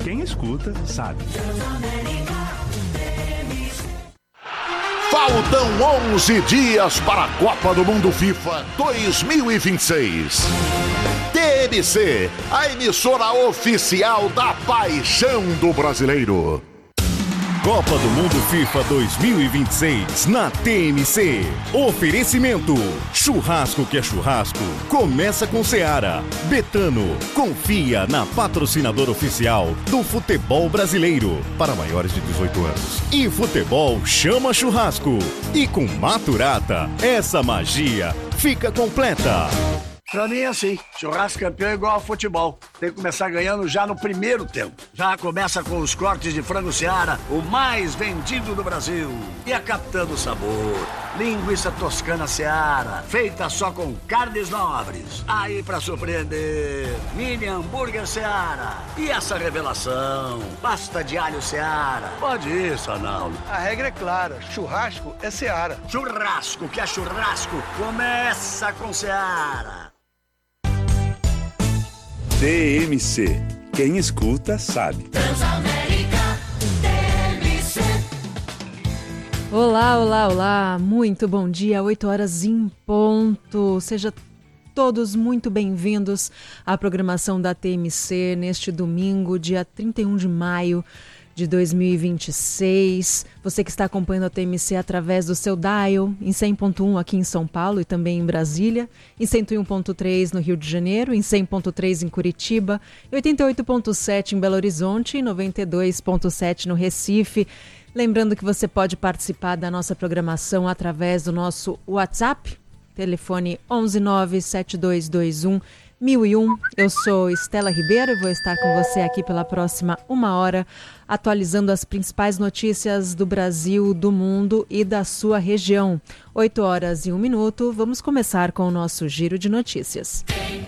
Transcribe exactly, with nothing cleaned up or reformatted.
Quem escuta, sabe. Faltam onze dias para a Copa do Mundo FIFA dois mil e vinte e seis. T M C, a emissora oficial da paixão do brasileiro. Copa do Mundo FIFA dois mil e vinte e seis na T M C. Oferecimento: churrasco que é churrasco. Começa com Seara. Betano, confia na patrocinadora oficial do futebol brasileiro para maiores de dezoito anos. E futebol chama churrasco. E com Maturata, essa magia fica completa. Pra mim é assim, churrasco campeão é igual ao futebol. Tem que começar ganhando já no primeiro tempo. Já começa com os cortes de frango Seara, o mais vendido do Brasil. E a Capitã do Sabor, linguiça toscana Seara, feita só com carnes nobres. Aí pra surpreender, mini hambúrguer Seara. E essa revelação, pasta de alho Seara. Pode ir, Sanaldo. A regra é clara, churrasco é Seara. Churrasco que é churrasco, começa com Seara. T M C. Quem escuta, sabe. Transamérica T M C. Olá, olá, olá. Muito bom dia. oito horas em ponto. Seja todos muito bem-vindos à programação da T M C neste domingo, dia trinta e um de maio de dois mil e vinte e seis. Você que está acompanhando a T M C através do seu dial, em cem ponto um aqui em São Paulo e também em Brasília, em cento e um ponto três no Rio de Janeiro, em cem ponto três em Curitiba, oitenta e oito ponto sete em Belo Horizonte e noventa e dois ponto sete no Recife. Lembrando que você pode participar da nossa programação através do nosso WhatsApp, telefone onze nove sete dois dois um mil e um. Eu sou Estela Ribeiro e vou estar com você aqui pela próxima uma hora, atualizando as principais notícias do Brasil, do mundo e da sua região. oito horas e um minuto, vamos começar com o nosso giro de notícias.